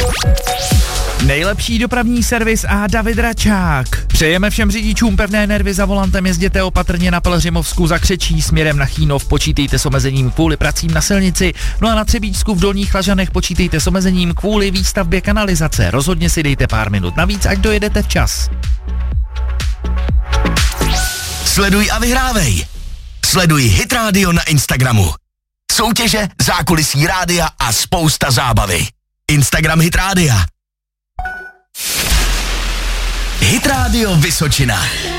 Nejlepší dopravní servis a David Račák. Přejeme všem řidičům pevné nervy za volantem, jezděte opatrně na Pelhřimovsku za Křečí směrem na Chýnov, počítejte s omezením kvůli pracím na silnici, no a na Třebíčsku v Dolních Lažanech počítejte s omezením kvůli výstavbě kanalizace. Rozhodně si dejte pár minut navíc, ať dojedete včas. Sleduj a vyhrávej. Sleduj Hit Radio na Instagramu. Soutěže, zákulisí rádia a spousta zábavy. Instagram Hit Rádia. Hit Radio Vysočina.